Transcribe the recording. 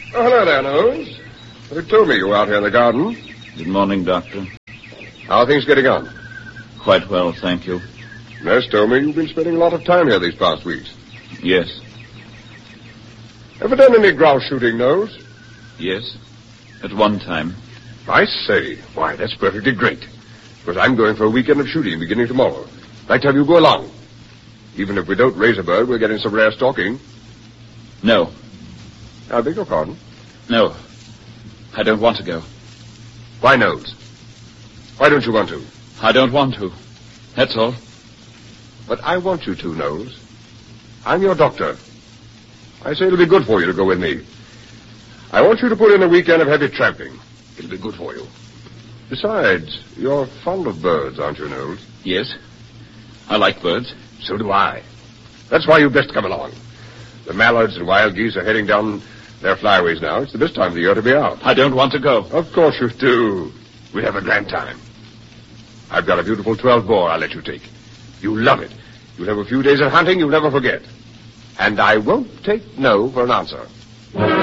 Oh, hello there, Nose. They told me you were out here in the garden. Good morning, Doctor. How are things getting on? Quite well, thank you. Nurse told me you've been spending a lot of time here these past weeks. Yes. Ever done any grouse shooting, Nose? Yes. At one time. I say. Why, that's perfectly great. Because I'm going for a weekend of shooting beginning tomorrow. I'd like to have you go along. Even if we don't raise a bird, we're getting some rare stalking. No. I beg your pardon? No. I don't want to go. Why, Nose? Why don't you want to? I don't want to. That's all. But I want you to, Nose. I'm your doctor. I say it'll be good for you to go with me. I want you to put in a weekend of heavy tramping. It'll be good for you. Besides, you're fond of birds, aren't you, Nose? Yes. I like birds. So do I. That's why you'd best come along. The mallards and wild geese are heading down their flyways now. It's the best time of the year to be out. I don't want to go. Of course you do. We'll have a grand time. I've got a beautiful 12-bore I'll let you take. You'll love it. You'll have a few days of hunting you'll never forget. And I won't take no for an answer.